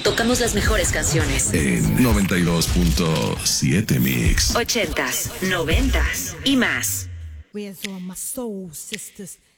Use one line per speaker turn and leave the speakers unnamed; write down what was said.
Tocamos las mejores canciones.
En 92.7 Mix.
80s, 90s y más.
Where's all my soul sisters?